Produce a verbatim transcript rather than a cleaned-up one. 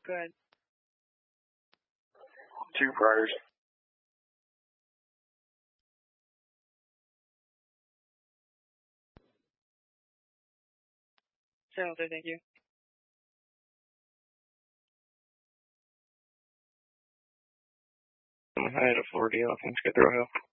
Go ahead. Two priors. Seven, thank you. I had a forty off and Skid Row Hill.